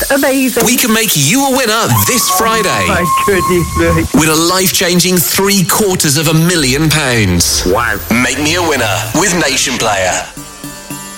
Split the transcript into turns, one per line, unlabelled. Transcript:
Amazing.
We can make you a winner this Friday.
My goodness me.
Win a life-changing £750,000.
Wow.
Make me a winner with Nation Player.